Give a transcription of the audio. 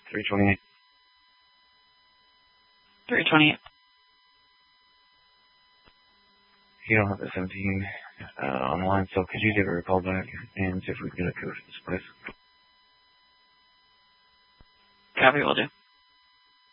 328. 328. You don't have the 17 on the line, so could you give her a call back and see if we can get a code for this place? Copy, will do.